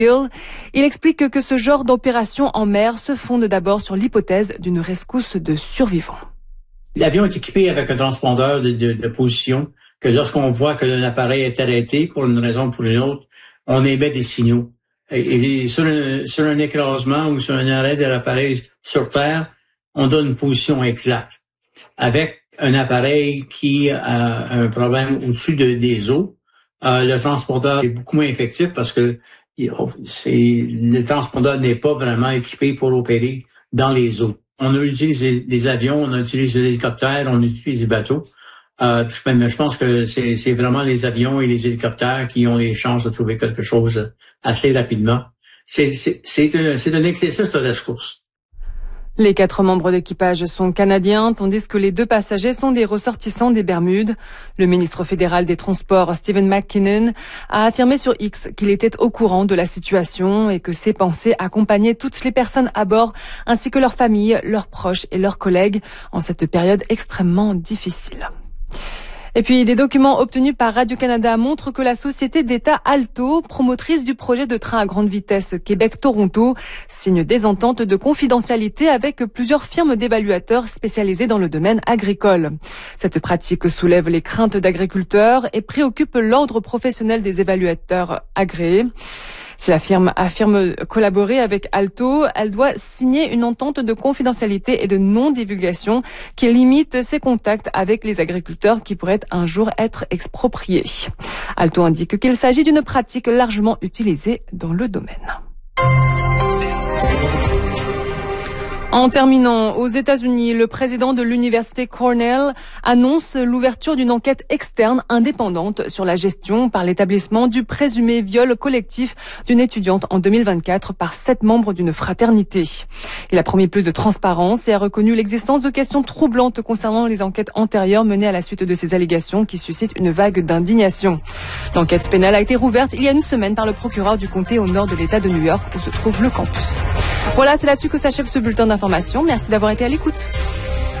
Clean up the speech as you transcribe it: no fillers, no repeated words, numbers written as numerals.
Il explique que ce genre d'opération en mer se fonde d'abord sur l'hypothèse d'une rescousse de survivants. L'avion est équipé avec un transpondeur de position que lorsqu'on voit que l'appareil est arrêté pour une raison ou pour une autre, on émet des signaux. Et sur un écrasement ou sur un arrêt de l'appareil sur Terre, on donne une position exacte. Avec un appareil qui a un problème au-dessus des eaux, le transpondeur est beaucoup moins effectif parce que le transpondeur n'est pas vraiment équipé pour opérer dans les eaux. On utilise des avions, on utilise des hélicoptères, on utilise des bateaux. Mais je pense que c'est vraiment les avions et les hélicoptères qui ont les chances de trouver quelque chose assez rapidement. C'est un exercice de rescousse. Les 4 membres d'équipage sont canadiens, tandis que les 2 passagers sont des ressortissants des Bermudes. Le ministre fédéral des Transports, Stephen McKinnon, a affirmé sur X qu'il était au courant de la situation et que ses pensées accompagnaient toutes les personnes à bord, ainsi que leurs familles, leurs proches et leurs collègues en cette période extrêmement difficile. Et puis, des documents obtenus par Radio-Canada montrent que la société d'État Alto, promotrice du projet de train à grande vitesse Québec-Toronto, signe des ententes de confidentialité avec plusieurs firmes d'évaluateurs spécialisées dans le domaine agricole. Cette pratique soulève les craintes d'agriculteurs et préoccupe l'ordre professionnel des évaluateurs agréés. Si la firme affirme collaborer avec Alto, elle doit signer une entente de confidentialité et de non-divulgation qui limite ses contacts avec les agriculteurs qui pourraient un jour être expropriés. Alto indique qu'il s'agit d'une pratique largement utilisée dans le domaine. En terminant, aux États-Unis, le président de l'université Cornell annonce l'ouverture d'une enquête externe indépendante sur la gestion par l'établissement du présumé viol collectif d'une étudiante en 2024 par 7 membres d'une fraternité. Il a promis plus de transparence et a reconnu l'existence de questions troublantes concernant les enquêtes antérieures menées à la suite de ces allégations qui suscitent une vague d'indignation. L'enquête pénale a été rouverte il y a une semaine par le procureur du comté au nord de l'État de New York où se trouve le campus. Voilà, c'est là-dessus que s'achève ce bulletin d'information. Merci d'avoir été à l'écoute.